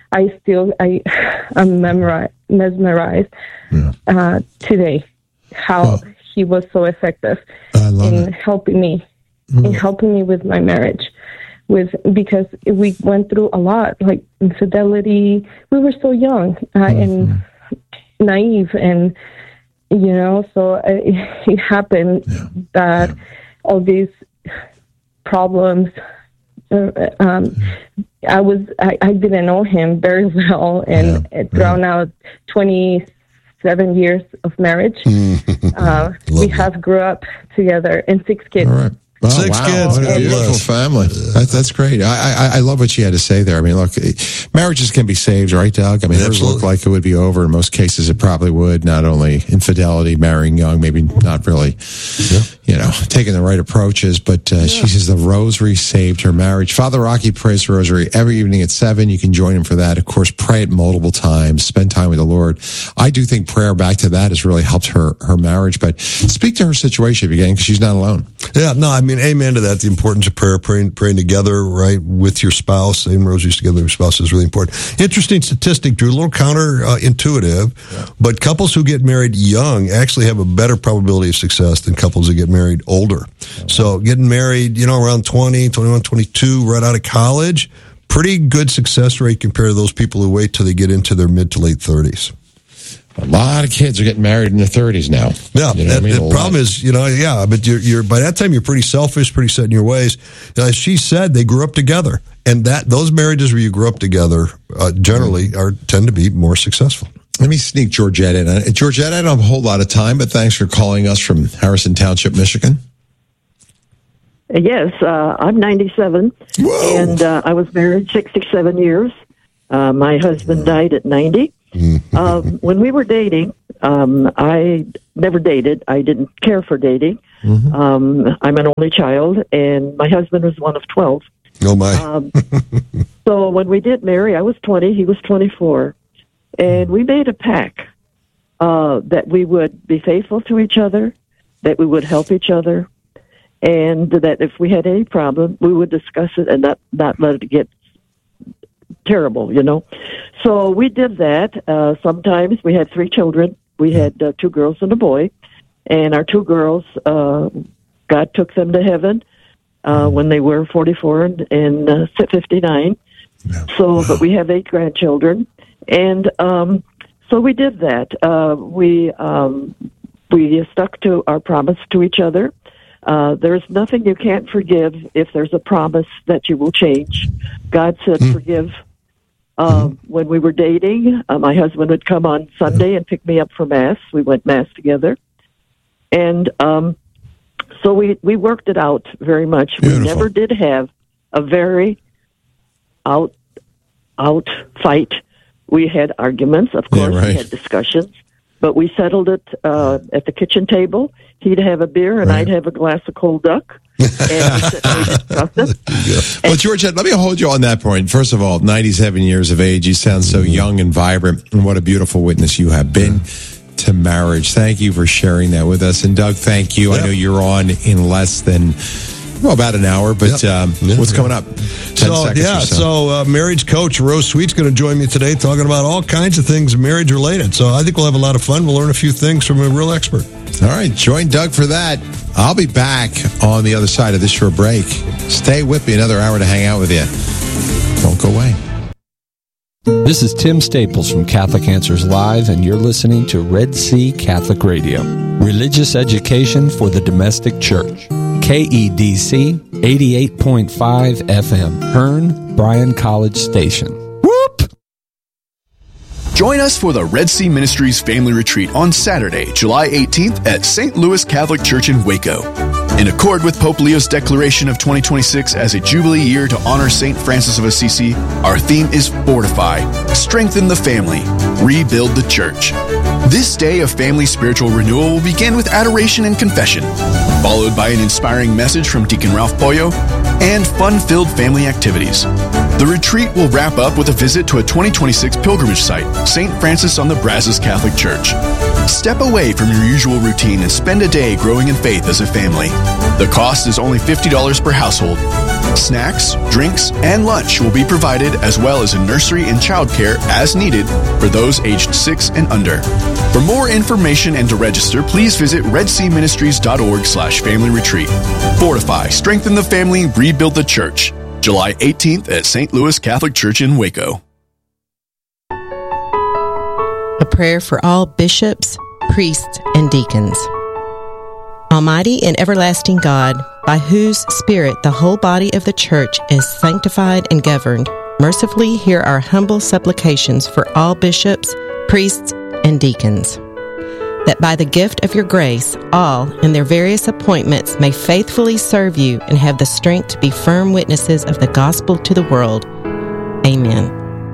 Speaker 18: I'm mesmerized today. How He was so effective in helping me, with my marriage, because we went through a lot, like infidelity. We were so young and naive, and so it happened that all these problems. I didn't know him very well, and throughout out 27 years of marriage, we have grew up together and 6 kids.
Speaker 1: All right. Oh, 6 kids. What a beautiful family. That's great. I love what she had to say there. I mean, look, marriages can be saved, right, Doug? I mean, hers looked like it would be over. In most cases, it probably would. Not only infidelity, marrying young, maybe not really, taking the right approaches, but she says the rosary saved her marriage. Father Rocky prays the rosary every evening at 7. You can join him for that. Of course, pray it multiple times. Spend time with the Lord. I do think prayer back to that has really helped her marriage. But speak to her situation again, because she's not alone.
Speaker 11: Yeah, no, I mean, amen to that. The importance of prayer, praying together, right, with your spouse, saying rosaries together with your spouse is really important. Interesting statistic, Drew, a little counterintuitive, but couples who get married young actually have a better probability of success than couples that get married older. So getting married, around 20, 21, 22, right out of college, pretty good success rate compared to those people who wait till they get into their mid to late 30s.
Speaker 1: A lot of kids are getting married in their 30s now.
Speaker 11: Yeah, the problem is, but you're by that time you're pretty selfish, pretty set in your ways. As she said, they grew up together, And those marriages where you grew up together generally tend to be more successful.
Speaker 1: Let me sneak Georgette in. Georgette, I don't have a whole lot of time, but thanks for calling us from Harrison Township, Michigan.
Speaker 19: Yes, I'm 97, and I was married 67 years. My husband died at 90. When we were dating, I never dated. I didn't care for dating. I'm an only child, and my husband was one of 12.
Speaker 11: Oh, my.
Speaker 19: So when we did marry, I was 20, he was 24. And we made a pact that we would be faithful to each other, that we would help each other, and that if we had any problem, we would discuss it and not let it get terrible, So we did that. Sometimes we had 3 children. We had 2 girls and a boy. And our 2 girls, God took them to heaven when they were 44 and 59. But we have 8 grandchildren. And so we did that. We stuck to our promise to each other. There's nothing you can't forgive if there's a promise that you will change. God said forgive. When we were dating, my husband would come on Sunday and pick me up for Mass. We went Mass together. And so we worked it out very much. Beautiful. We never did have a very out fight. We had arguments, of course. We had discussions, but we settled it at the kitchen table. He'd have a beer, and I'd have a glass of cold duck. And we discussed it.
Speaker 1: Well, Georgette, let me hold you on that point. First of all, 97 years of age. You sound so young and vibrant, and what a beautiful witness you have been to marriage. Thank you for sharing that with us. And Doug, thank you. I know you're on in less than... about an hour, but what's coming up? 10 seconds or so.
Speaker 11: So marriage coach Rose Sweet's going to join me today talking about all kinds of things marriage related. So I think we'll have a lot of fun. We'll learn a few things from a real expert.
Speaker 1: All right, join Doug for that. I'll be back on the other side of this short break. Stay with me another hour to hang out with you. Don't go away.
Speaker 20: This is Tim Staples from Catholic Answers Live, and you're listening to Red Sea Catholic Radio. Religious education for the domestic church. KEDC 88.5 FM, Hearn, Bryan College Station.
Speaker 21: Whoop! Join us for the Red Sea Ministries Family Retreat on Saturday, July 18th at St. Louis Catholic Church in Waco. In accord with Pope Leo's declaration of 2026 as a Jubilee year to honor St. Francis of Assisi, our theme is Fortify, Strengthen the Family, Rebuild the Church. This day of family spiritual renewal will begin with adoration and confession, followed by an inspiring message from Deacon Ralph Pollo and fun-filled family activities. The retreat will wrap up with a visit to a 2026 pilgrimage site, St. Francis on the Brazos Catholic Church. Step away from your usual routine and spend a day growing in faith as a family. The cost is only $50 per household. Snacks, drinks, and lunch will be provided, as well as a nursery and childcare as needed for those aged 6 and under. For more information and to register, please visit redseaministries.org/family retreat. Fortify, strengthen the family, rebuild the church. July 18th at St. Louis Catholic Church in Waco.
Speaker 22: A prayer for all bishops, priests, and deacons. Almighty and everlasting God, by whose Spirit the whole body of the Church is sanctified and governed, mercifully hear our humble supplications for all bishops, priests, and deacons, that by the gift of your grace, all, in their various appointments, may faithfully serve you and have the strength to be firm witnesses of the gospel to the world. Amen.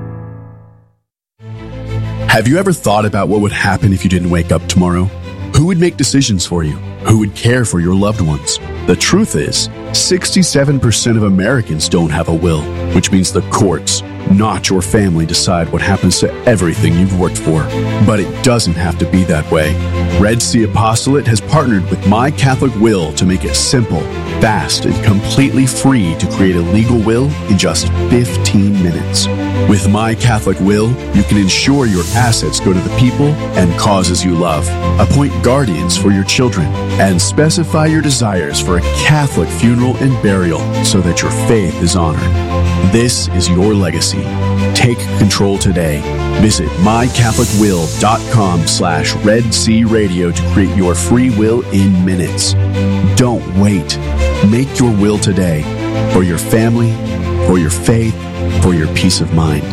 Speaker 21: Have you ever thought about what would happen if you didn't wake up tomorrow? Who would make decisions for you? Who would care for your loved ones? The truth is, 67% of Americans don't have a will, which means the courts, not your family, decide what happens to everything you've worked for. But it doesn't have to be that way. Red Sea Apostolate has partnered with My Catholic Will to make it simple, fast, and completely free to create a legal will in just 15 minutes. With My Catholic Will, you can ensure your assets go to the people and causes you love, appoint guardians for your children, and specify your desires for a Catholic funeral and burial so that your faith is honored. This is your legacy. Take control today. Visit mycatholicwill.com/Red Sea Radio to create your free will in minutes. Don't wait. Make your will today for your family, for your faith, for your peace of mind.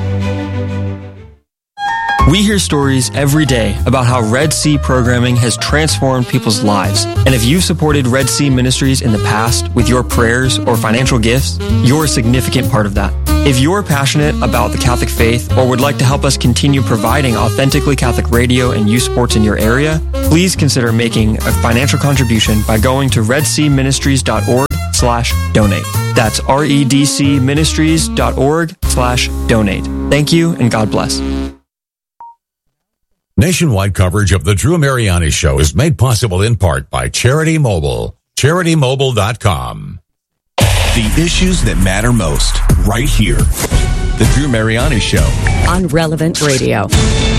Speaker 3: We hear stories every day about how Red Sea programming has transformed people's lives. And if you've supported Red Sea Ministries in the past with your prayers or financial gifts, you're a significant part of that. If you're passionate about the Catholic faith or would like to help us continue providing authentically Catholic radio and youth sports in your area, please consider making a financial contribution by going to redseaministries.org/donate. That's redcministries.org/donate. Thank you and God bless.
Speaker 4: Nationwide coverage of the Drew Mariani Show is made possible in part by Charity Mobile. CharityMobile.com.
Speaker 10: The issues that matter most, right here. The Drew Mariani Show.
Speaker 23: On Relevant Radio.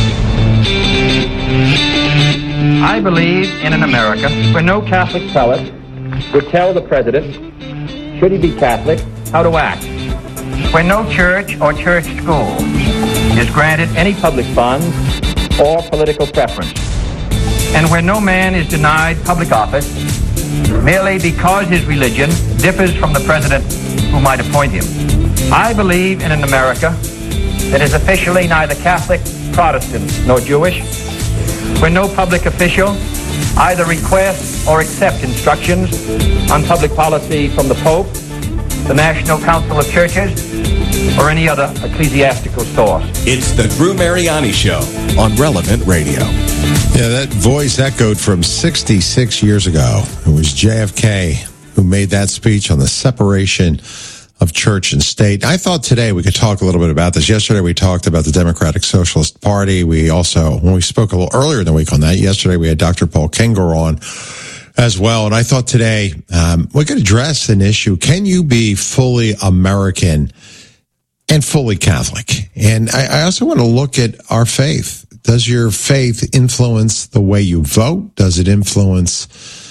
Speaker 24: I believe in an America where no Catholic prelate would tell the president, should he be Catholic, how to act. Where no church or church school is granted any public funds or political preference, and where no man is denied public office merely because his religion differs from the president who might appoint him. I believe in an America that is officially neither Catholic, Protestant, nor Jewish, where no public official either requests or accepts instructions on public policy from the Pope, the National Council of Churches, or any other ecclesiastical source.
Speaker 10: It's the Drew Mariani Show on Relevant Radio.
Speaker 1: Yeah, that voice echoed from 66 years ago. It was JFK who made that speech on the separation of church and state. I thought today we could talk a little bit about this. Yesterday we talked about the Democratic Socialist Party. We also, when we spoke a little earlier in the week on that, yesterday we had Dr. Paul Kengor on as well. And I thought today we could address an issue. Can you be fully American and fully Catholic? And I also want to look at our faith. Does your faith influence the way you vote? Does it influence,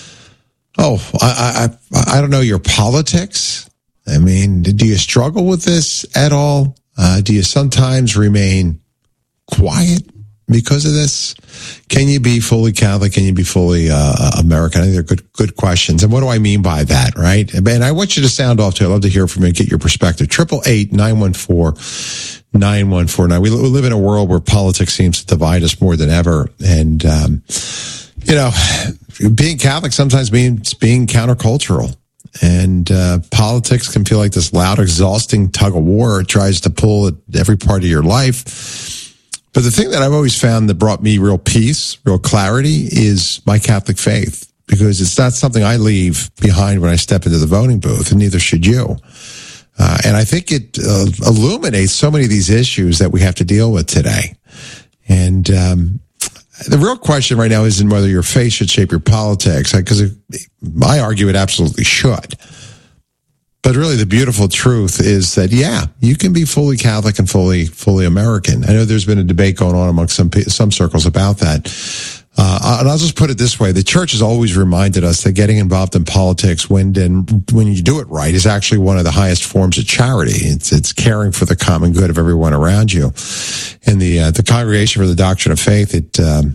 Speaker 1: I don't know, your politics? I mean, do you struggle with this at all? Do you sometimes remain quiet because of this? Can you be fully Catholic? Can you be fully American? I think they're good questions. And what do I mean by that, right? And I want you to sound off too. I'd love to hear from you and get your perspective. 888-914-9149. We live in a world where politics seems to divide us more than ever. And, being Catholic sometimes means being countercultural. And politics can feel like this loud, exhausting tug of war. It tries to pull at every part of your life. But the thing that I've always found that brought me real peace, real clarity, is my Catholic faith, because it's not something I leave behind when I step into the voting booth, and neither should you. And I think it illuminates so many of these issues that we have to deal with today. And the real question right now isn't whether your faith should shape your politics, because I argue it absolutely should. But really, the beautiful truth is that, yeah, you can be fully Catholic and fully American. I know there's been a debate going on amongst some circles about that. And I'll just put it this way. The church has always reminded us that getting involved in politics when you do it right is actually one of the highest forms of charity. It's caring for the common good of everyone around you. And the Congregation for the Doctrine of Faith, it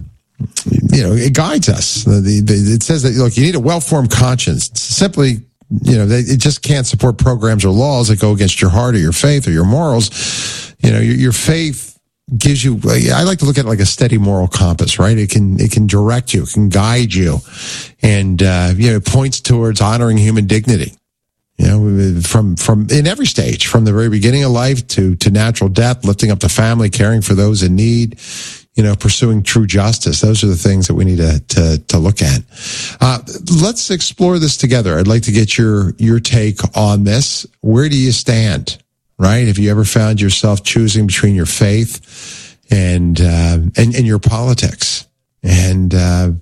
Speaker 1: guides us. It says that, look, you need a well-formed conscience. Simply, it just can't support programs or laws that go against your heart or your faith or your morals. Your faith gives you, I like to look at it like a steady moral compass, right? It can direct you, it can guide you. And, it points towards honoring human dignity, from in every stage, from the very beginning of life to natural death, lifting up the family, caring for those in need, pursuing true justice. Those are the things that we need to look at. Let's explore this together. I'd like to get your take on this. Where do you stand? Right? Have you ever found yourself choosing between your faith and your politics? And,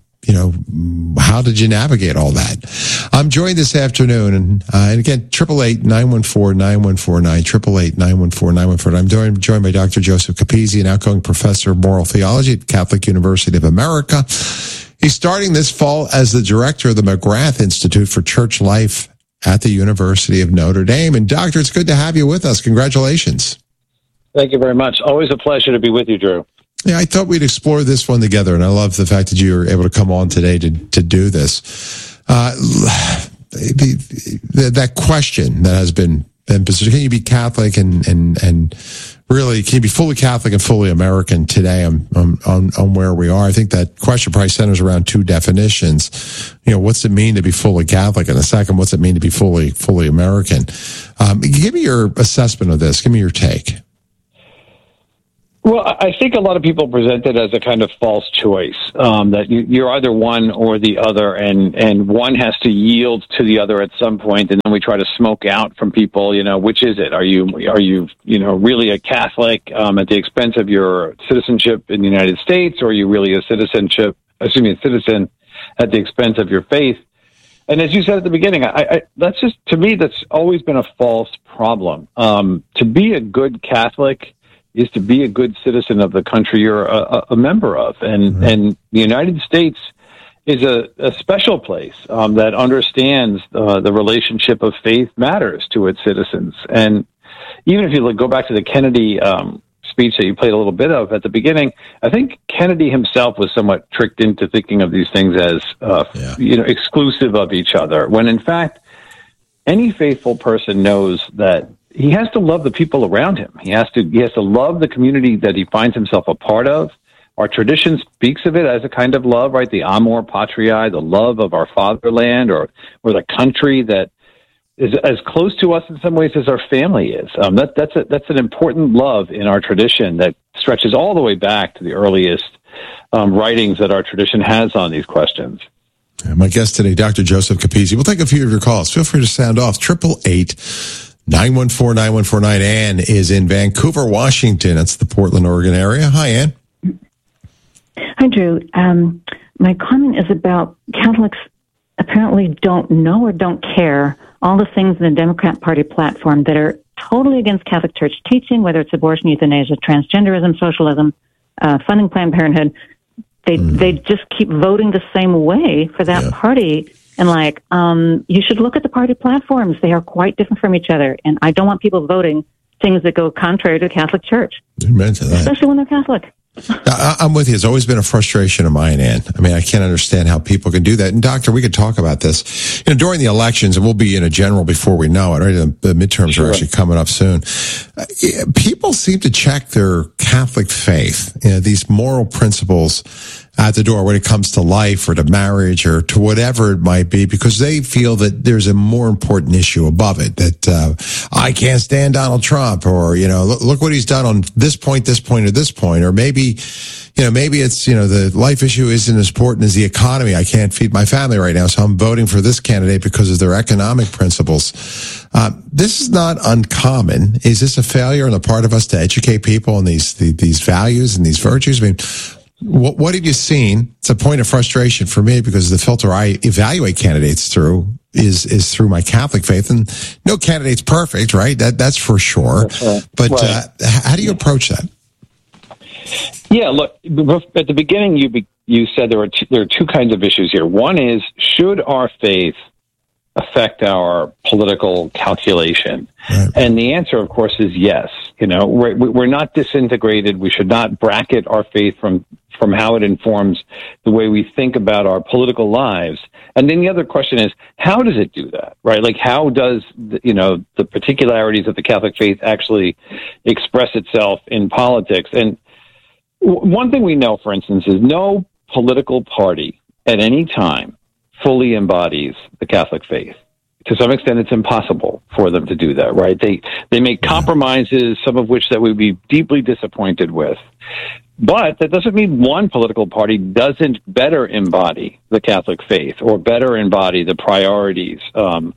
Speaker 1: how did you navigate all that? I'm joined this afternoon, and again, 888-914-9149, 888-914-9149. I'm joined by Dr. Joseph Capizzi, an outgoing professor of moral theology at Catholic University of America. He's starting this fall as the director of the McGrath Institute for Church Life at the University of Notre Dame. And Doctor, it's good to have you with us. Congratulations.
Speaker 25: Thank you very much. Always a pleasure to be with you, Drew.
Speaker 1: Yeah, I thought we'd explore this one together, and I love the fact that you were able to come on today to do this. That question that has been can you be Catholic and really, can you be fully Catholic and fully American today on where we are? I think that question probably centers around two definitions. What's it mean to be fully Catholic? And the second, what's it mean to be fully American? Give me your assessment of this. Give me your take.
Speaker 25: Well, I think a lot of people present it as a kind of false choice, that you're either one or the other, and one has to yield to the other at some point, and then we try to smoke out from people, which is it? Are you really a Catholic at the expense of your citizenship in the United States, or are you really a citizen at the expense of your faith? And as you said at the beginning, to me, that's always been a false problem. To be a good Catholic is to be a good citizen of the country you're a member of. And the United States is a special place that understands the relationship of faith matters to its citizens. And even if you go back to the Kennedy speech that you played a little bit of at the beginning, I think Kennedy himself was somewhat tricked into thinking of these things as exclusive of each other, when in fact, any faithful person knows that he has to love the people around him. He has to love the community that he finds himself a part of. Our tradition speaks of it as a kind of love, right? The amor patriae, the love of our fatherland or the country that is as close to us in some ways as our family is. That's an important love in our tradition that stretches all the way back to the earliest writings that our tradition has on these questions.
Speaker 1: My guest today, Dr. Joseph Capizzi. We'll take a few of your calls. Feel free to sound off. 888-914-9149. Ann is in Vancouver, Washington. That's the Portland, Oregon area. Hi, Ann.
Speaker 2: Hi, Drew. My comment is about Catholics apparently don't know or don't care all the things in the Democrat Party platform that are totally against Catholic Church teaching, whether it's abortion, euthanasia, transgenderism, socialism, funding Planned Parenthood. They just keep voting the same way for that party. And you should look at the party platforms. They are quite different from each other. And I don't want people voting things that go contrary to the Catholic Church.
Speaker 1: Amen to that.
Speaker 2: Especially when they're Catholic.
Speaker 1: I'm with you. It's always been a frustration of mine, Ann. I mean, I can't understand how people can do that. And Doctor, we could talk about this. During the elections, and we'll be in a general before we know it, right? The midterms are actually coming up soon. People seem to check their Catholic faith, these moral principles at the door when it comes to life or to marriage or to whatever it might be, because they feel that there's a more important issue above it, that I can't stand Donald Trump, or, look what he's done on this point, or this point, or maybe it's, the life issue isn't as important as the economy. I can't feed my family right now, so I'm voting for this candidate because of their economic principles. This is not uncommon. Is this a failure on the part of us to educate people on these values and these virtues? I mean, what have you seen? It's a point of frustration for me, because the filter I evaluate candidates through is through my Catholic faith, and no candidate's perfect, right? That's for sure. That's right. But how do you approach that?
Speaker 25: Yeah, look, at the beginning you said there are two kinds of issues here. One is, should our faith affect our political calculation? Right. And the answer, of course, is yes. We're not disintegrated. We should not bracket our faith from how it informs the way we think about our political lives. And then the other question is, how does it do that, right? Like, how does, the particularities of the Catholic faith actually express itself in politics? And one thing we know, for instance, is no political party at any time fully embodies the Catholic faith. To some extent, it's impossible for them to do that, right? They make compromises, some of which that we'd be deeply disappointed with. But that doesn't mean one political party doesn't better embody the Catholic faith or better embody the priorities of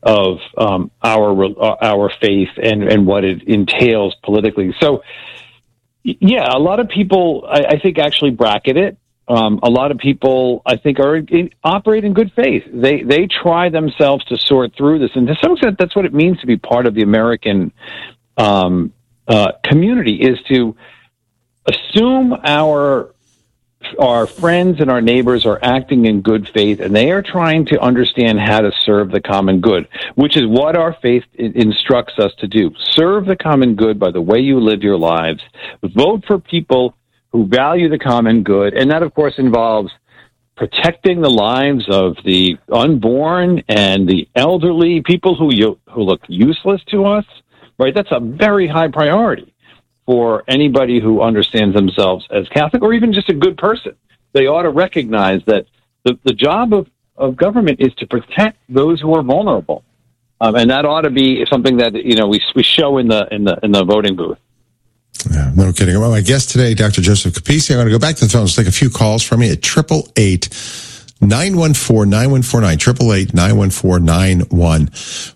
Speaker 25: our faith and what it entails politically. So, yeah, a lot of people, I think, actually bracket it. A lot of people, I think, operate in good faith. They try themselves to sort through this, and to some extent, that's what it means to be part of the American community, is to assume our friends and our neighbors are acting in good faith, and they are trying to understand how to serve the common good, which is what our faith instructs us to do. Serve the common good by the way you live your lives. Vote for people who value the common good, and that, of course, involves protecting the lives of the unborn and the elderly, people who look useless to us, right? That's a very high priority for anybody who understands themselves as Catholic or even just a good person. They ought to recognize that the job of government is to protect those who are vulnerable. And that ought to be something that, we show in the voting booth.
Speaker 1: Yeah, no kidding. Well, my guest today, Dr. Joseph Capece. I'm going to go back to the phone. Let's take a few calls from you at 888-914-9149, 888-914-9149.